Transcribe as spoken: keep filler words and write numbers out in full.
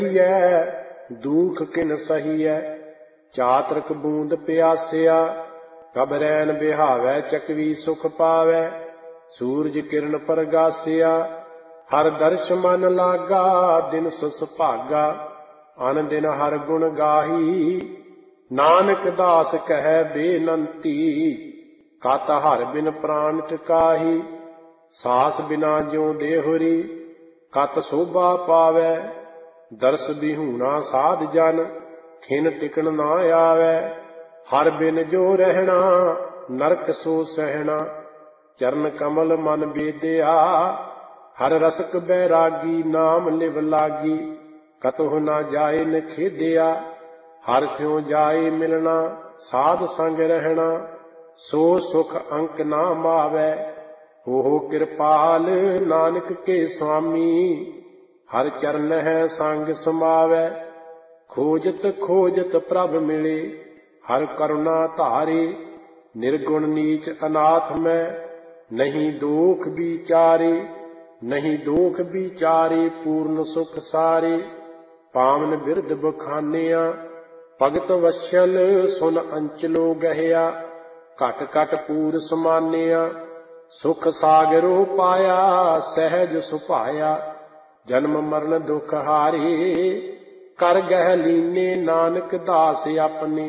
ਹੈ ਦੁਖ ਕਿਨ ਸਹੀਐ। ਚਾਤਰਕ ਬੂੰਦ ਪਿਆਸਿਆ ਕਬਰੈਨ ਬਿਹਾਵੈ। ਚਕਵੀ ਸੁਖ ਪਾਵੈ ਸੂਰਜ ਕਿਰਨ ਪਰਗਾਸਿਆ। ਹਰ ਦਰਸ਼ ਮਨ ਲਾਗਾ ਦਿਨ ਸੁਸ ਭਾਗਾ। ਅਨ ਦਿਨ ਹਰ ਗੁਣ ਗਾਹੀ ਨਾਨਕ ਦਾਸ ਕਹਿ ਬੇਨੰਤੀ। ਕਤ ਹਰ ਬਿਨ ਪ੍ਰਾਨ ਟਿਕਾਹੀ ਸਾਸ ਬਿਨਾ ਜਿਉ ਦੇਹੁਰੀ। ਕਤ ਸੋਭਾ ਪਾਵੈ ਦਰਸ ਬਿਹੂਣਾ ਸਾਧ ਜਨ। ਖਿਨ ਟਿਕਣ ਨਾ ਆਵੈ ਹਰ ਬਿਨ ਜੋ ਰਹਿਣਾ। ਨਰਕ ਸੋ ਸਹਿਣਾ ਚਰਨ ਕਮਲ ਮਨ ਬੇਦਿਆ। ਹਰ ਰਸਕ ਬੈਰਾਗੀ ਨਾਮ ਲਿਵ ਲਾਗੀ। ਕਤਹੁ ਨਾ ਜਾਏ ਨਖੇਦਿਆ ਹਰ ਸਿਉ ਜਾਏ ਮਿਲਣਾ। ਸਾਧ ਸੰਗ ਰਹਿਣਾ ਸੋ ਸੁਖ ਅੰਕ ਨਾ ਮਾਵੈ। ਹੋ ਕਿਰਪਾਲ ਨਾਨਕ ਕੇ ਸੁਆਮੀ। ਹਰ ਚਰਨ ਹੈ ਸੰਗ ਸਮਾਵੈ। ਖੋਜਤ ਖੋਜਤ ਪ੍ਰਭ ਮਿਲੇ ਹਰ ਕਰੁਣਾ ਧਾਰੇ। ਨਿਰਗੁਣ ਨੀਚ ਅਨਾਥ ਮੈਂ ਨਹੀਂ ਦੋਖ ਵਿਚਾਰੇ। ਨਹੀਂ ਦੋਖ ਵਿਚਾਰੇ ਪੂਰਨ ਸੁਖ ਸਾਰੇ। ਪਾਵਨ ਬਿਰਧ ਬਖਾਨਿਆ ਭਗਤ ਵਸ਼ਲ ਸੁਨ ਅੰਚਲੋ ਗਹਿਆ। ਘਟ ਘਟ ਪੂਰ ਸਮਾਨਿਆ ਸੁਖ ਸਾਗਰੋ ਪਾਇਆ। ਸਹਿਜ ਸੁਭਾਇਆ ਜਨਮ ਮਰਨ ਦੁਖ ਹਾਰੇ। ਕਰ ਗਹਿ ਲੀਨੇ ਨਾਨਕ ਦਾਸ ਆਪਣੇ।